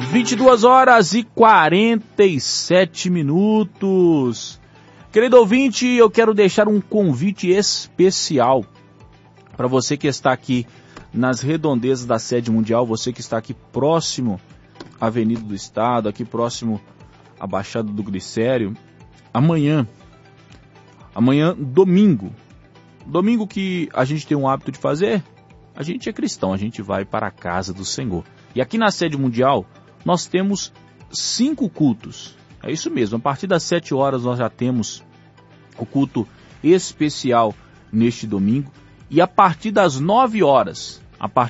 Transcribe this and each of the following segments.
22h47. Querido ouvinte, eu quero deixar um convite especial para você que está aqui nas redondezas da sede mundial, você que está aqui próximo à Avenida do Estado, aqui próximo à Baixada do Glicério. Amanhã, domingo que a gente tem um hábito de fazer, a gente é cristão, a gente vai para a casa do Senhor. E aqui na sede mundial, nós temos 5 cultos. É isso mesmo, a partir das 7 horas nós já temos o culto especial neste domingo. E a partir das 9 horas,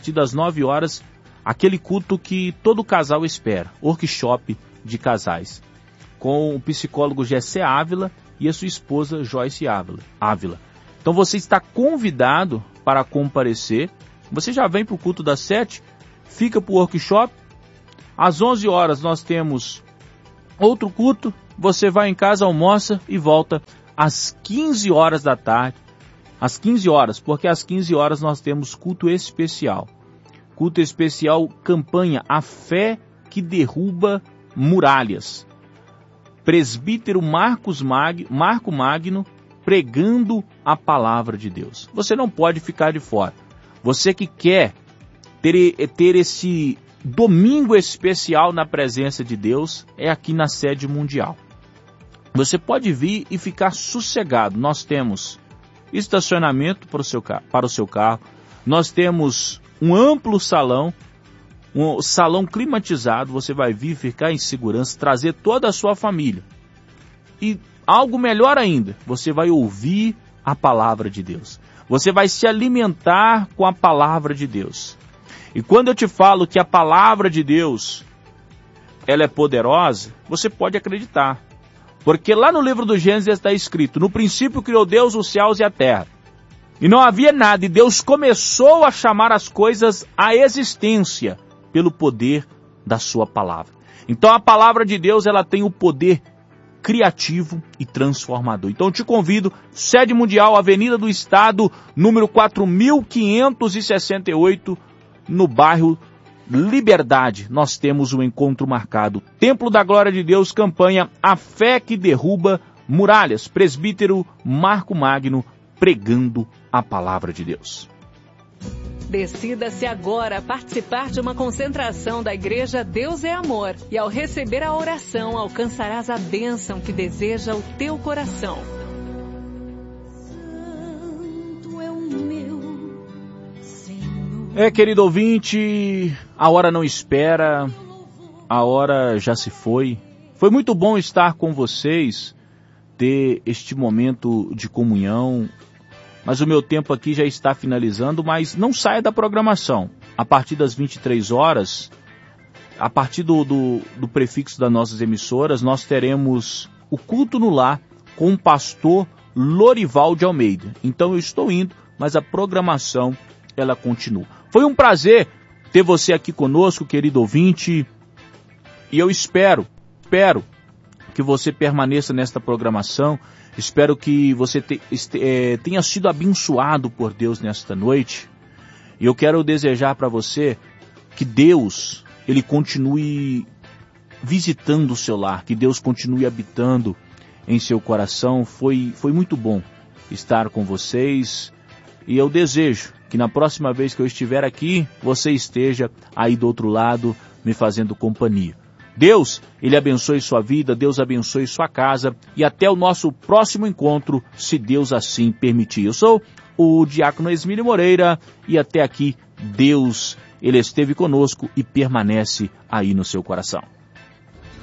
aquele culto que todo casal espera, workshop de casais, com o psicólogo Gessé Ávila e a sua esposa Joyce Ávila. Então você está convidado para comparecer. Você já vem para o culto das 7, fica para o workshop. Às 11 horas nós temos outro culto, você vai em casa, almoça e volta às 15 horas da tarde. Às 15 horas, porque às 15 horas nós temos culto especial. Culto especial, campanha A Fé que Derruba Muralhas. Presbítero Marco Magno pregando a palavra de Deus. Você não pode ficar de fora. Você que quer ter esse domingo especial na presença de Deus, é aqui na sede mundial. Você pode vir e ficar sossegado. Nós temos estacionamento para o seu carro. Nós temos um amplo salão, um salão climatizado. Você vai vir ficar em segurança, trazer toda a sua família. E algo melhor ainda, você vai ouvir a palavra de Deus. Você vai se alimentar com a palavra de Deus. E quando eu te falo que a palavra de Deus, ela é poderosa, você pode acreditar. Porque lá no livro do Gênesis está escrito: no princípio criou Deus os céus e a terra. E não havia nada, e Deus começou a chamar as coisas à existência pelo poder da sua palavra. Então a palavra de Deus, ela tem o poder criativo e transformador. Então eu te convido, sede mundial, Avenida do Estado, número 4568, no bairro Liberdade. Nós temos um encontro marcado. Templo da Glória de Deus, campanha A Fé que Derruba Muralhas. Presbítero Marco Magno pregando a palavra de Deus. Decida-se agora a participar de uma concentração da Igreja Deus é Amor. E ao receber a oração, alcançarás a bênção que deseja o teu coração. Querido ouvinte, a hora não espera, a hora já se foi. Foi muito bom estar com vocês, ter este momento de comunhão, mas o meu tempo aqui já está finalizando, mas não saia da programação. A partir das 23 horas, a partir do prefixo das nossas emissoras, nós teremos o culto no lar com o pastor Lorival de Almeida. Então eu estou indo, mas a programação, ela continua. Foi um prazer ter você aqui conosco, querido ouvinte, e eu espero que você permaneça nesta programação. Espero que você tenha sido abençoado por Deus nesta noite. E eu quero desejar para você que Deus, Ele continue visitando o seu lar, que Deus continue habitando em seu coração. Foi muito bom estar com vocês. E eu desejo que na próxima vez que eu estiver aqui, você esteja aí do outro lado, me fazendo companhia. Deus, Ele abençoe sua vida, Deus abençoe sua casa, e até o nosso próximo encontro, se Deus assim permitir. Eu sou o diácono Esmílio Moreira, e até aqui, Deus, Ele esteve conosco e permanece aí no seu coração.